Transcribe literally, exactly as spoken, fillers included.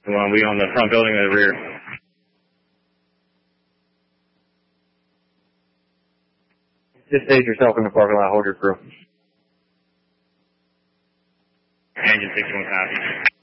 Come on, we on the front building or the rear? Just stage yourself in the parking lot, hold your crew. Engine six one copy.